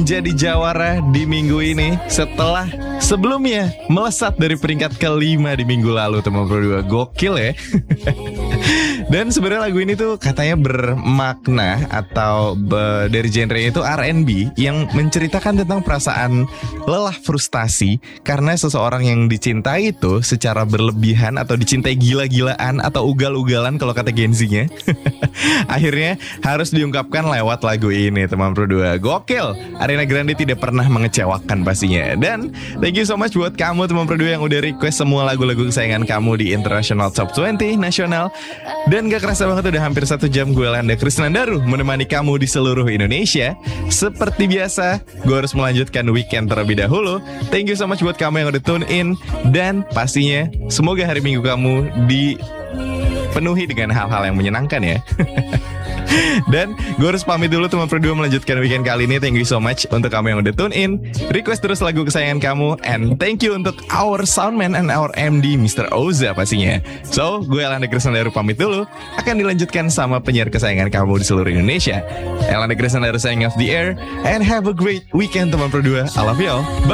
menjadi jawara di minggu ini setelah sebelumnya melesat dari peringkat kelima di minggu lalu, teman berdua. Gokil ya. Dan sebenarnya lagu ini tuh katanya bermakna atau dari genre itu R&B yang menceritakan tentang perasaan lelah, frustasi karena seseorang yang dicintai itu secara berlebihan atau dicintai gila-gilaan atau ugal-ugalan kalau kata Gen Z-nya. Akhirnya harus diungkapkan lewat lagu ini, teman berdua. Gokil. Ariana Grande tidak pernah mengecewakan pastinya. Dan thank you so much buat kamu, teman berdua, yang udah request semua lagu-lagu kesayangan kamu di International Top 20 Nasional. Dan gak kerasa banget udah hampir 1 jam gue Landa Krisnandaru menemani kamu di seluruh Indonesia. Seperti biasa, gue harus melanjutkan weekend terlebih dahulu. Thank you so much buat kamu yang udah tune in. Dan pastinya semoga hari Minggu kamu dipenuhi dengan hal-hal yang menyenangkan ya. Dan gue harus pamit dulu, teman berdua, melanjutkan weekend kali ini. Thank you so much untuk kamu yang udah tune in. Request terus lagu kesayangan kamu. And thank you untuk our soundman and our MD Mr. Oza pastinya. So, gue Elanda Krisnandaru pamit dulu. Akan dilanjutkan sama penyiar kesayangan kamu di seluruh Indonesia, Elanda Krisnandaru signing off the air. And have a great weekend, teman berdua. I love you all. Bye.